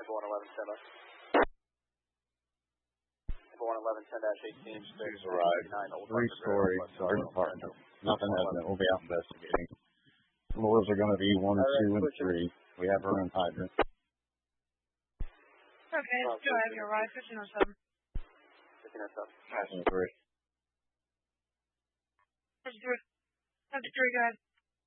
Airborne 11, stand by. Airborne 11, 10-18, Please arrive. 3-story Sergeant apartment. Nothing happened. We'll be out investigating. Floors are going to be 1, 2, and 3. We have our own hydrant. Okay, let's go ahead. You're right. 1507. 1507. 3. 53, go ahead.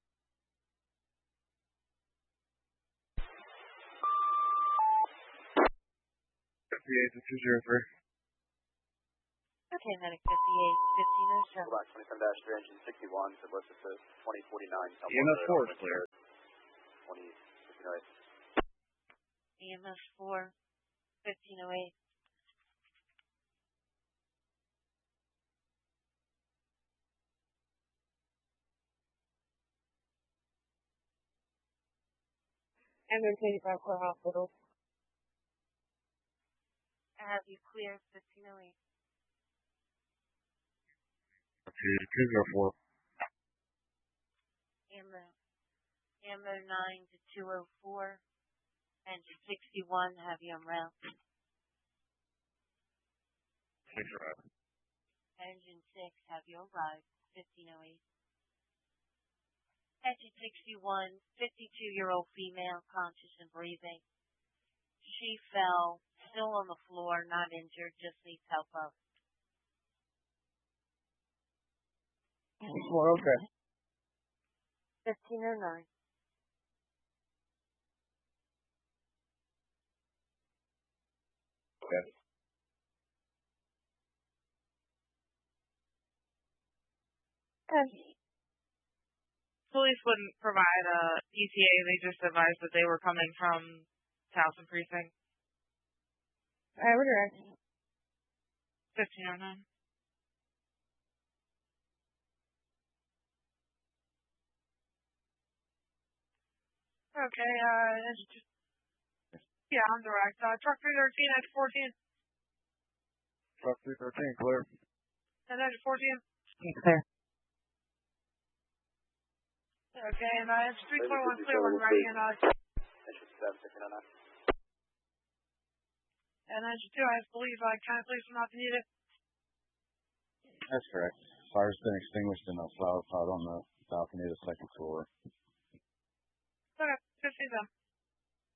Okay, medic 58, 1507. Black 27-3, engine 61, to list to 2049. EMS 4 is clear. 20, 1508. EMS 4, 1508. Ambulance 85 Core Hospital. I have you clear 1508. Okay, 204. Ammo 9 to 204. Engine 61, have you on route. Please arrive. Engine 6, have you arrived. 1508. Engine 61, 52-year-old female, conscious and breathing. She fell, still on the floor, not injured, just needs help up. We're okay. 1509. Okay. Police wouldn't provide a ETA. They just advised that they were coming from Towson Precinct. We're direct. 1509. Okay, yeah, I'm direct. Truck 313, edge 14. Truck 313, clear. And edge 14. Clear. Okay, and edge 321, clear when ready, and Engine 7, 1509. and edge 2, I believe, kind of please not to need it. That's correct. Fire's been extinguished in a flower pot on the balcony of the second floor. Okay, 15 then.